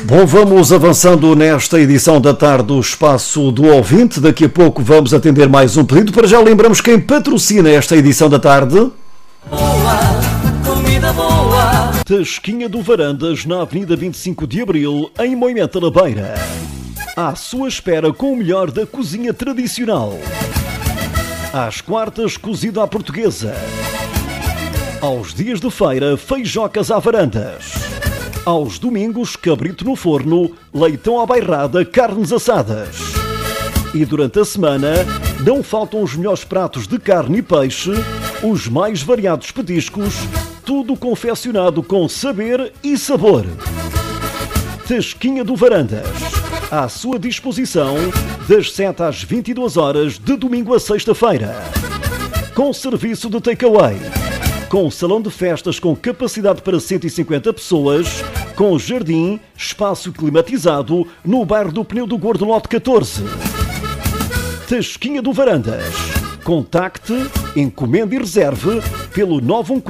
Bom, vamos avançando nesta edição da tarde do Espaço do Ouvinte. Daqui a pouco vamos atender mais um pedido. Para já lembramos quem patrocina esta edição da tarde. Boa, comida boa. Tasquinha do Varandas, na Avenida 25 de Abril, em Moimenta da Beira. À sua espera com o melhor da cozinha tradicional. Às quartas, cozido à portuguesa. Aos dias de feira, feijocas à varandas. Aos domingos, cabrito no forno, leitão à bairrada, carnes assadas. E durante a semana, não faltam os melhores pratos de carne e peixe, os mais variados petiscos, tudo confeccionado com saber e sabor. Tasquinha do Varandas, à sua disposição, das 7 às 22 horas, de domingo a sexta-feira. Com serviço de takeaway. Com salão de festas com capacidade para 150 pessoas, com jardim, espaço climatizado, no bairro do Pneu do Gordo, lote 14. Tasquinha do Varandas. Contacte, encomende e reserve pelo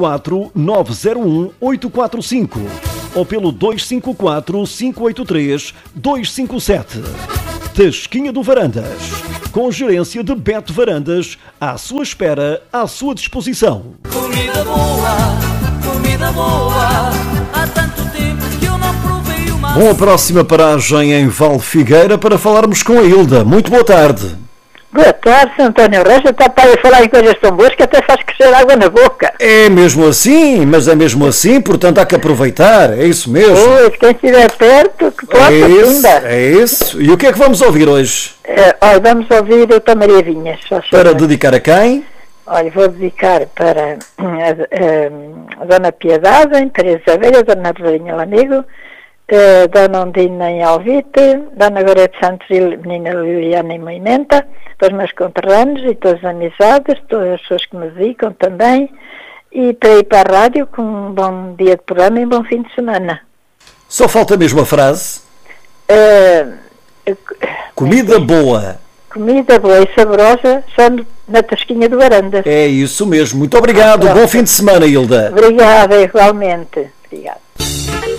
914-901-845 ou pelo 254-583-257. Tasquinha do Varandas. Com gerência de Beto Varandas, à sua espera, à sua disposição. Comida boa, há tanto tempo que eu não provei uma... Bom, a próxima paragem em Valfigueira para falarmos com a Hilda. Muito boa tarde. Boa tarde, Sr. António Rocha. Está para falar em coisas tão boas que até faz crescer água na boca. É mesmo assim, mas é mesmo assim, portanto há que aproveitar, é isso mesmo. Pois, quem estiver perto, que possa ainda. É isso. E o que é que vamos ouvir hoje? Olha, vamos ouvir a Maria Vinhas. Para dedicar a quem? Olha, vou dedicar para a Dona Piedade, em Teresa Velha, Dona Rosarinha Lamego, Dona Ondina em Alvite, Dona Gorete Santos e Menina Liliana em Moimenta, todos os meus conterrâneos e todas as amizades, todas as pessoas que me dedicam também, e para ir para a rádio com um bom dia de programa e um bom fim de semana. Só falta mesmo a frase. Comida boa. Comida boa e saborosa, só na Tasquinha do Varandas. É isso mesmo. Muito obrigado. Bom fim de semana, Hilda. Obrigada, igualmente. Obrigada.